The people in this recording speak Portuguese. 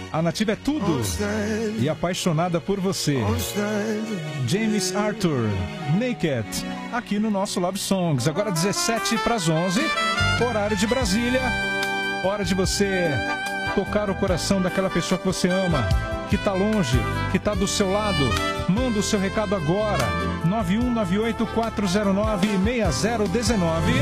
A Nativa é tudo e apaixonada por você. James Arthur, Naked, aqui no nosso Love Songs. Agora 17:11, horário de Brasília. Hora de você tocar o coração daquela pessoa que você ama, que tá longe, que tá do seu lado. Manda o seu recado agora. 9198-409-6019.